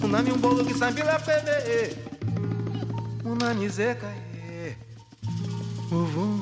Unami um bolo que sambila pede. Unami zeca. Uvum.